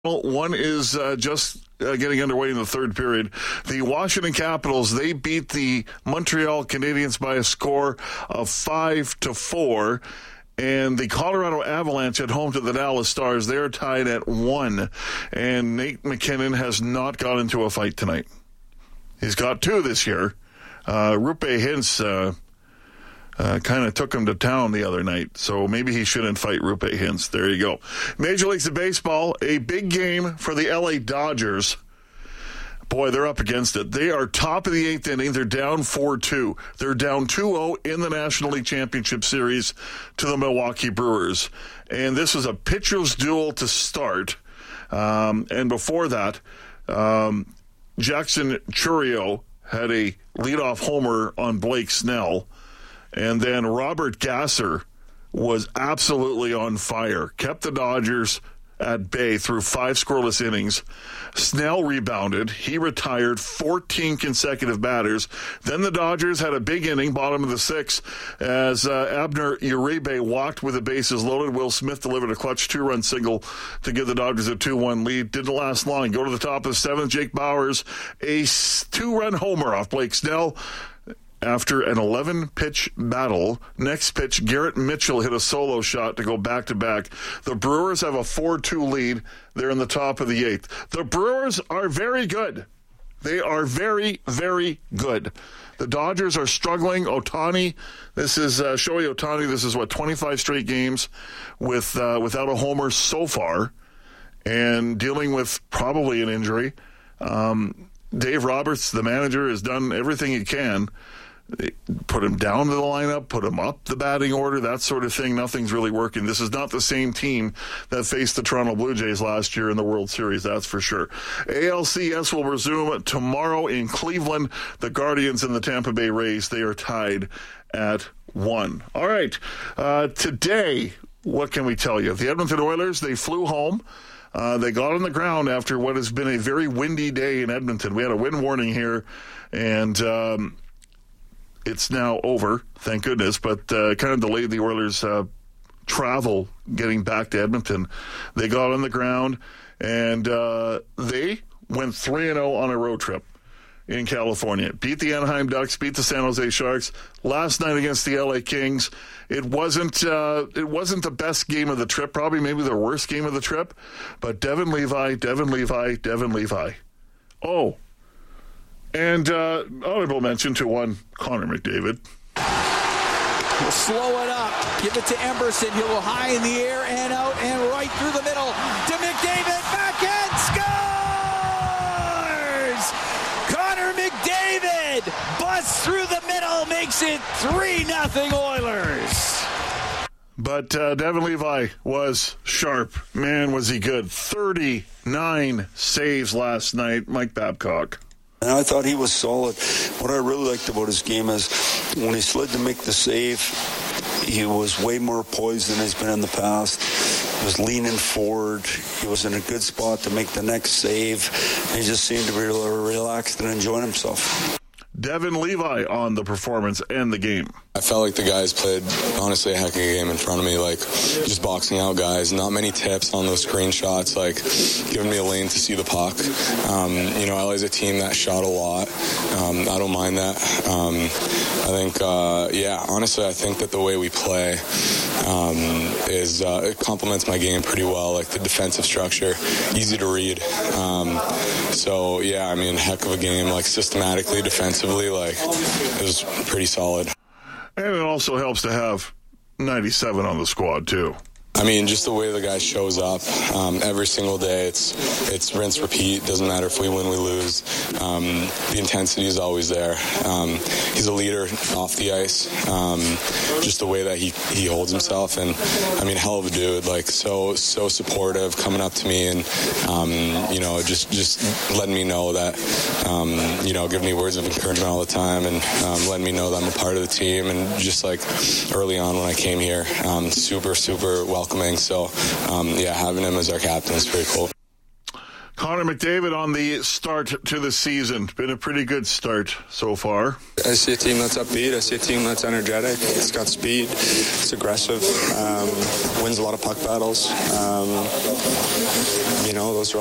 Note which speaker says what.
Speaker 1: One is just getting underway in the third period. The Washington Capitals, they beat the Montreal Canadiens by a score of 5-4. And the Colorado Avalanche at home to the Dallas Stars, they're tied at 1. And Nate McKinnon has not got into a fight tonight. He's got 2 this year. Rupe Hintz kind of took him to town the other night, so maybe he shouldn't fight Rupe Hintz. There you go. Major Leagues of Baseball, a big game for the LA Dodgers. Boy, they're up against it. They are top of the 8th inning. They're down 4-2. They're down 2-0 in the National League Championship Series to the Milwaukee Brewers. And this was a pitcher's duel to start. And before that, Jackson Chourio had a leadoff homer on Blake Snell. And then Robert Gasser was absolutely on fire. Kept the Dodgers at bay through 5 scoreless innings. Snell rebounded. He retired 14 consecutive batters. Then the Dodgers had a big inning, bottom of the 6th, as Abner Uribe walked with the bases loaded. Will Smith delivered a clutch 2-run single to give the Dodgers a 2-1 lead. Didn't last long. Go to the top of the 7th. Jake Bauers, a 2-run homer off Blake Snell. After an 11-pitch battle, next pitch, Garrett Mitchell hit a solo shot to go back-to-back. The Brewers have a 4-2 lead. They're in the top of the 8th. The Brewers are very good. They are very, very good. The Dodgers are struggling. Ohtani, this is Shohei Ohtani. This is, 25 straight games without a homer so far and dealing with probably an injury. Dave Roberts, the manager, has done everything he can. They put him down to the lineup, put him up the batting order, that sort of thing. Nothing's really working. This is not the same team that faced the Toronto Blue Jays last year in the World Series, that's for sure. ALCS will resume tomorrow in Cleveland. The Guardians and the Tampa Bay Rays, they are tied at 1. All right, today, what can we tell you? The Edmonton Oilers, they flew home. They got on the ground after what has been a very windy day in Edmonton. We had a wind warning here, and it's now over, thank goodness, but kind of delayed the Oilers' travel getting back to Edmonton. They got on the ground, and they went 3-0 on a road trip in California. Beat the Anaheim Ducks, beat the San Jose Sharks. Last night against the LA Kings, it wasn't the best game of the trip, probably maybe the worst game of the trip, but Devin Levi. Oh, and honorable mention to one Connor McDavid.
Speaker 2: He'll slow it up. Give it to Emberson. He'll go high in the air and out and right through the middle to McDavid. Backhand scores! Connor McDavid busts through the middle, makes it 3-0 Oilers.
Speaker 1: But Devin Levi was sharp. Man, was he good. 39 saves last night. Mike Babcock.
Speaker 3: And I thought he was solid. What I really liked about his game is when he slid to make the save, he was way more poised than he's been in the past. He was leaning forward. He was in a good spot to make the next save. He just seemed to be relaxed and enjoying himself.
Speaker 1: Devin Levi on the performance and the game.
Speaker 4: I felt like the guys played, honestly, a heck of a game in front of me, like just boxing out guys. Not many tips on those screenshots, like giving me a lane to see the puck. LA's a team that shot a lot. I don't mind that. I think, honestly, I think that the way we play it complements my game pretty well, like the defensive structure, easy to read. Heck of a game, like systematically, defensively, like it was pretty solid.
Speaker 1: And it also helps to have 97 on the squad, too.
Speaker 4: I mean, just the way the guy shows up every single day, it's rinse, repeat. Doesn't matter if we win, we lose. The intensity is always there. He's a leader off the ice. Just the way that he holds himself, and I mean, hell of a dude. Like so supportive, coming up to me and just letting me know that giving me words of encouragement all the time, and letting me know that I'm a part of the team. And just like early on when I came here, super welcoming. So having him as our captain is pretty cool.
Speaker 1: Connor McDavid on the start to the season. Been a pretty good start so far.
Speaker 5: I see a team that's upbeat. I see a team that's energetic. It's got speed. It's aggressive. Wins a lot of puck battles. Those are